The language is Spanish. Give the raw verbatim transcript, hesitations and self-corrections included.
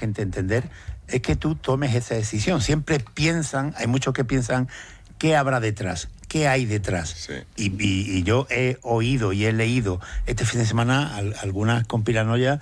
gente entender es que tú tomes esa decisión. Siempre piensan, hay muchos que piensan, ¿qué habrá detrás? ¿Qué hay detrás? Sí. Y, y, y yo he oído y he leído este fin de semana al, algunas conspiranoias